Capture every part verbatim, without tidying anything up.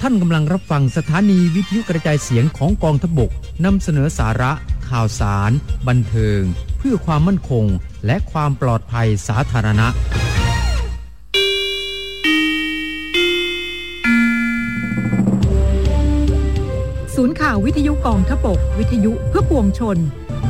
ท่านกำลังรับฟังสถานีวิทยุกระจายเสียงของกองทัพบกนำเสนอสาระข่าวสารบันเทิงเพื่อความมั่นคงและความปลอดภัยสาธารณะศูนย์ข่าววิทยุกองทัพบกวิทยุเพื่อปวงชน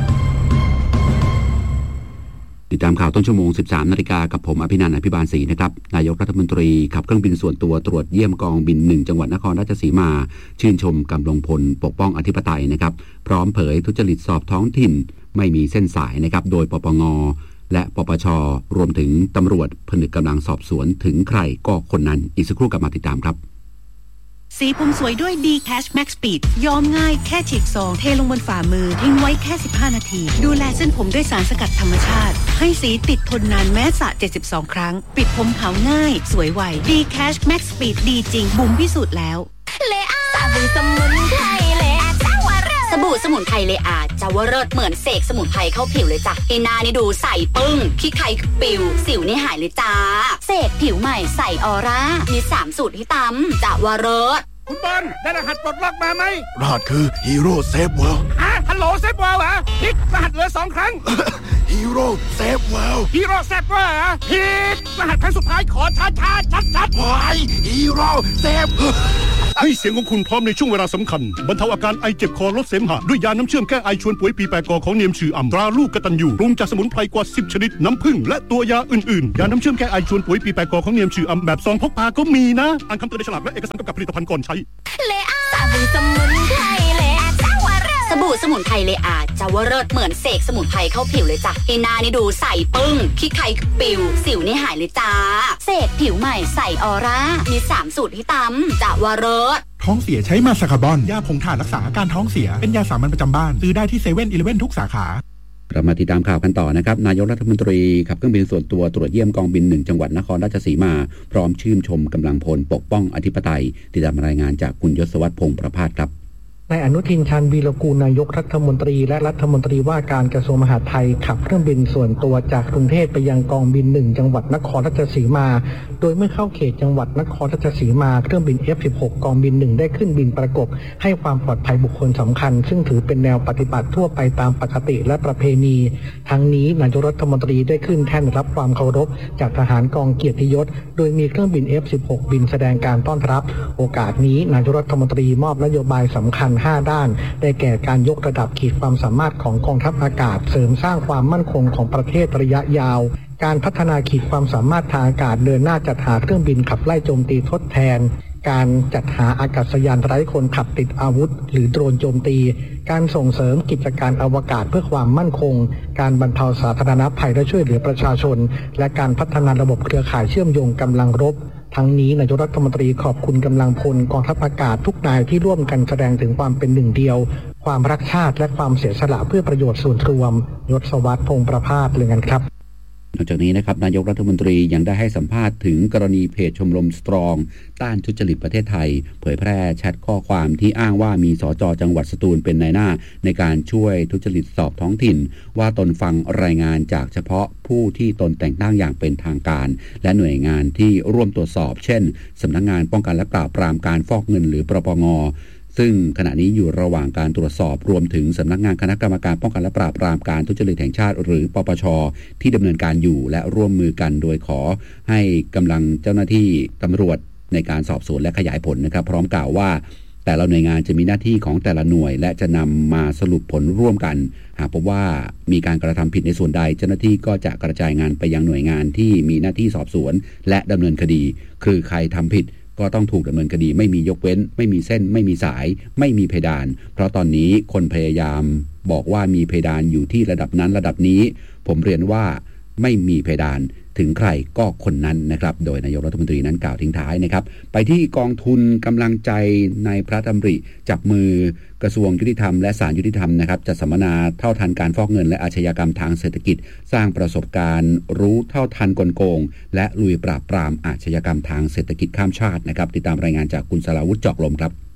ติดตามข่าวต้นชั่วโมง สิบสาม นาฬิกากับผมอภินันท์ อภิบาลศรีนะครับนายกรัฐมนตรีขับเครื่องบินส่วนตัวตรวจเยี่ยมกองบินหนึ่งจังหวัดนครราชสีมาชื่นชมกำลังพลปกป้องอธิปไตยนะครับพร้อมเผยทุจริตสอบท้องถิ่นไม่มีเส้นสายนะครับโดยปปงและปปชรวมถึงตำรวจผนึกกำลังสอบสวนถึงใครก็คนนั้นอีกสักครู่กลับมาติดตามครับสีผมสวยด้วย D Cash Max Speed ย้อมง่ายแค่ฉีกซองเทลงบนฝ่ามือทิ้งไว้แค่สิบห้านาทีดูแลเส้นผมด้วยสารสกัดธรรมชาติให้สีติดทนนานแม้สระเจ็ดสิบสองครั้งปิดผมขาวง่ายสวยไว D Cash Max Speed ดีจริงบุ๋มพิสูจน์แล้วเลอาสบู่สมุนไพรเลอาจาวเริศสบู่สมุนไพรเลอาจาวเริศเหมือนเสกสมุนไพรเข้าผิวเลยจ้ะให้หน้านี่ดูใสปึ้งขี้ไข่ปิวสิวนี่หายเลยจ้าเสกผิวใหม่ใสออร่ามีสามสูตรให้ตำจาวเริศคุณบอลได้รหัสปลดล็อกมาไหมรหัสคือฮีโร่เซฟเวิลด์ฮะฮัลโหลเซฟเวิลด์เหรอพิกรหัสเหลือสองครั้งฮีโร่เซฟเวิลด์ฮีโร่เซฟเวิลด์เหรอพิกรหัสครั้งสุดท้ายขอช้าช้าชัดชัดวายฮีโร่เซฟให้เสียงของคุณพร้อมในช่วงเวลาสำคัญบรรเทาอาการไอเจ็บคอลดเสมหะด้วยยาน้ำเชื่อมแก้ไอชวนป่วยปีแปรกอของเนียมชื่ออ่ำตราลูกกตัญญูปรุงจากสมุนไพรกว่าสิบชนิดน้ำผึ้งและตัวยาอื่นๆยาน้ำเชื่อมแก้ไอชวนป่วยปีแปรกอของเนียมชื่ออ่ำแบบซองพกพาก็มีนะอ่านคำเตือนในฉลากและเอกสารกำกับผลิตภัณฑ์ก่อนใช้เลอาสบู่สมุนไพรเลอาจาวเริศสบู่สมุนไพรเลอาจาวเริศเหมือนเสกสมุนไพรเข้าผิวเลยจ้ะให้หน้านี่ดูใสปึ้งขี้ไข่ปิวสิวนี่หายเลยจ้าเสกผิวใหม่ใสออร่ามีสามสูตรให้ตำจาวเริศท้องเสียใช้มาสคาร์บอนยาผงถ่านรักษาอาการท้องเสียเป็นยาสามัญประจำบ้านซื้อได้ที่เซเว่นอีเลฟเว่นทุกสาขาเรามาติดตามข่าวกันต่อนะครับนายกรัฐมนตรีขับเครื่องบินส่วนตัวตรวจเยี่ยมกองบินหนึ่งจังหวัดนครราชสีมาพร้อมชื่นชมกำลังพลปกป้องอธิปไตยติดตามรายงานจากคุณยศวัฒน์พงษ์ประภาสครับนายอนุทินชาญวีรกูลนายกรัฐมนตรีและรัฐมนตรีว่าการกระทรวงมหาดไทยขับเครื่องบินส่วนตัวจากกรุงเทพไปยังกองบินหนึ่งจังหวัดนครราชสีมาโดยเมื่อเข้าเขตจังหวัดนครราชสีมาเครื่องบิน เอฟ สิบหก กองบินหนึ่งได้ขึ้นบินประกบให้ความปลอดภัยบุคคลสำคัญซึ่งถือเป็นแนวปฏิบัติทั่วไปตามปกติและประเพณีทั้งนี้นายกรัฐมนตรีได้ขึ้นแท่นรับความเคารพจากทหารกองเกียรติยศโดยมีเครื่องบิน เอฟ สิบหก บินแสดงการต้อนรับโอกาสนี้นายกรัฐมนตรีมอบนโยบายสำคัญห้าด้านได้แก่การยกระดับขีดความสามารถของกองทัพอากาศเสริมสร้างความมั่นคงของประเทศระยะยาวการพัฒนาขีดความสามารถทางอากาศเดินหน้าจัดหาเครื่องบินขับไล่โจมตีทดแทนการจัดหาอากาศยานไร้คนขับติดอาวุธหรือโดรนโจมตีการส่งเสริมกิจการอวกาศเพื่อความมั่นคงการบรรเทาสาธารณภัยและช่วยเหลือประชาชนและการพัฒนาระบบเครือข่ายเชื่อมโยงกำลังรบทั้งนี้นายกรัฐมนตรีขอบคุณกำลังพลกองทัพอากาศทุกนายที่ร่วมกันแสดงถึงความเป็นหนึ่งเดียวความรักชาติและความเสียสละเพื่อประโยชน์ส่วนรวมยศวัฒน์พงษ์ประภาสเลยกันครับนอกจากนี้นะครับนายกรัฐมนตรียังได้ให้สัมภาษณ์ถึงกรณีเพจชมรมสตรองต้านทุจริตประเทศไทยเผยแพร่แชทข้อความที่อ้างว่ามีสจจังหวัดสตูลเป็นนายหน้าในการช่วยทุจริตสอบท้องถิ่นว่าตนฟังรายงานจากเฉพาะผู้ที่ตนแต่งตั้งอย่างเป็นทางการและหน่วยงานที่ร่วมตรวจสอบเช่นสำนักงานป้องกันและปราบปรามการฟอกเงินหรือปปงซึ่งขณะนี้อยู่ระหว่างการตรวจสอบรวมถึงสำนักงานคณะกรรมการป้องกันและปราบปรามการทุจริตแห่งชาติหรือปปชที่ดำเนินการอยู่และร่วมมือกันโดยขอให้กำลังเจ้าหน้าที่ตำรวจในการสอบสวนและขยายผลนะครับพร้อมกล่าวว่าแต่ละหน่วยงานจะมีหน้าที่ของแต่ละหน่วยและจะนำมาสรุปผลร่วมกันหากพบว่ามีการกระทำผิดในส่วนใดเจ้าหน้าที่ก็จะกระจายงานไปยังหน่วยงานที่มีหน้าที่สอบสวนและดำเนินคดีคือใครทำผิดก็ต้องถูกดำเนินคดีไม่มียกเว้นไม่มีเส้นไม่มีสายไม่มีเพดานเพราะตอนนี้คนพยายามบอกว่ามีเพดานอยู่ที่ระดับนั้นระดับนี้ผมเรียนว่าไม่มีเพดานถึงใครก็คนนั้นนะครับโดยนายกรัฐมนตรีนั้นกล่าวทิ้งท้ายนะครับไปที่กองทุนกำลังใจในพระดำริจับมือกระทรวงยุติธรรมและศาลยุติธรรมนะครับจัดสัมมนาเท่าทันการฟอกเงินและอาชญากรรมทางเศรษฐกิจสร้างประสบการณ์รู้เท่าทันกลโกงและลุยปราบปรามอาชญากรรมทางเศรษฐกิจข้ามชาตินะครับติดตามรายงานจากคุณสราวุฒิจอกลมครับ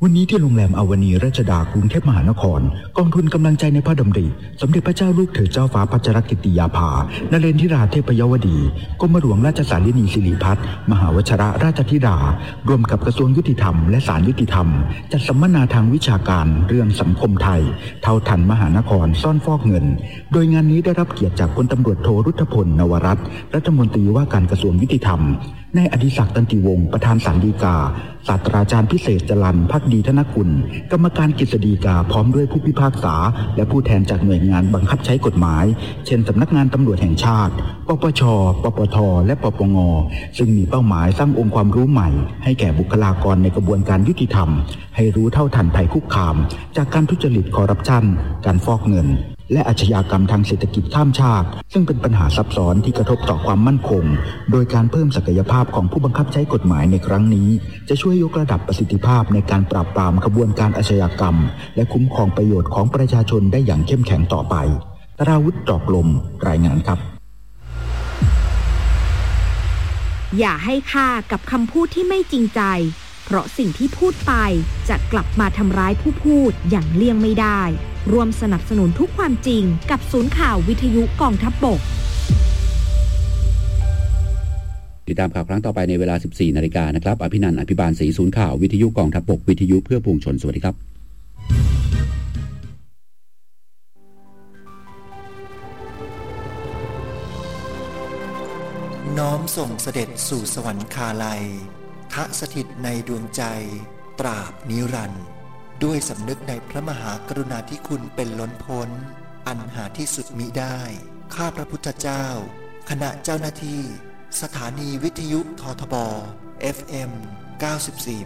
วันนี้ที่โรงแรมอวนีราชดากรุงเทพมหานครกองทุนกำลังใจในพระดำริสมเด็จพระเจ้าลูกเธอเจ้าฟ้าพัชรกิติยาภานเรนทิราเทพยวดีกรมหลวงราชสารินีสิริพัฒน์มหาวชรราชธิดารวมกับกระทรวงยุติธรรมและศาลยุติธรรมจัดสัมมนาทางวิชาการเรื่องสังคมไทยเท่าทันมหานครซ่อนฟอกเงินโดยงานนี้ได้รับเกียรติจากพลตำรวจโทรุทธพลนวรัตน์รัฐมนตรีว่าการกระทรวงยุติธรรมนายอดิศักดิ์ตันติวงศ์ประธานศาลฎีกาศาสตราจารย์พิเศษจรัญภักดีธนกุลกรรมการกฤษฎีกาพร้อมด้วยผู้พิพากษาและผู้แทนจากหน่วยงานบังคับใช้กฎหมายเช่นสำนักงานตำรวจแห่งชาติปปชปปทและปปงซึ่งมีเป้าหมายสร้างองค์ความรู้ใหม่ให้แก่บุคลากรในกระบวนการยุติธรรมให้รู้เท่าทันภัยคุกคามจากการทุจริตคอร์รัปชันการฟอกเงินและอาชญากรรมทางเศรษฐกิจข้ามชาติซึ่งเป็นปัญหาซับซ้อนที่กระทบต่อความมั่นคงโดยการเพิ่มศักยภาพของผู้บังคับใช้กฎหมายในครั้งนี้จะช่วยยกระดับประสิทธิภาพในการปราบปรามขบวนการอาชญากรรมและคุ้มครองประโยชน์ของประชาชนได้อย่างเข้มแข็งต่อไปตราวุฒิ ดอกลมรายงานครับอย่าให้ค่ากับคำพูดที่ไม่จริงใจเพราะสิ่งที่พูดไปจะกลับมาทำร้ายผู้พูดอย่างเลี่ยงไม่ได้ร่วมสนับสนุนทุกความจริงกับศูนย์ข่าววิทยุกองทัพบกติดตามข่าวครั้งต่อไปในเวลา สิบสี่นาฬิกานะครับอภินันท์ อภิบาลศรีศูนย์ข่าววิทยุกองทัพบกวิทยุเพื่อปวงชนสวัสดีครับน้อมส่งเสด็จสู่สวรรคาลัยทะสถิตในดวงใจตราบนิรันดร์ด้วยสำนึกในพระมหากรุณาธิคุณเป็นล้นพ้นอันหาที่สุดมิได้ข้าพระพุทธเจ้าคณะเจ้าหน้าที่สถานีวิทยุททบ เอฟ เอ็ม เก้าสิบสี่